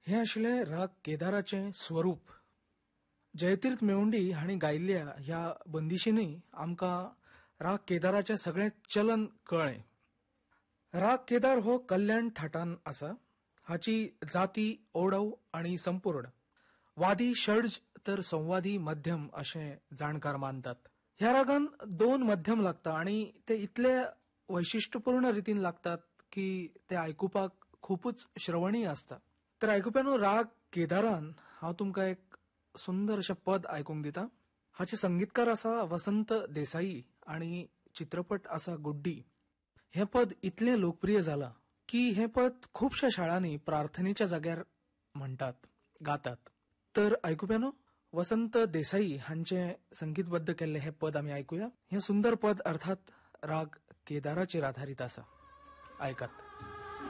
हे आशिल्ले राग केदाराचे स्वरूप. जयतीर्थ मेवंडी हांणी गायिल्ल्या ह्या बंदिशींनी आमकां राग केदाराचें सगळें चलन कळ्ळें. राग केदार हो कल्याण थाटान आसा. हाची जाती ओडव आनी संपूर्ण, वादी षड्ज तर संवादी मध्यम अशें जाणकार मानतात. ह्या रागान 2 मध्यम लागता आनी ते इतले वैशिश्टपूर्ण रितीन लागतात की ते आयकुपाक खूपच श्रवणीय आसता. तर आयकुप्यानो, राग केदारान हांव तुमकां एक सुंदर अशें पद आयकूंक दिता. हाचे संगीतकार आसा वसंत देसाई आनी चित्रपट आसा गुड्डी. हें पद इतलें लोकप्रिय जालां की हें पद खुबश्या शाळांनी प्रार्थनेच्या जाग्यार म्हणटात, गातात. तर आयकुप्यानो, वसंत देसाई हांचे संगीतबद्ध केल्लें हें पद आमी आयकुया. हें सुंदर पद अर्थात राग केदाराचेर आधारीत आसा. आयकात.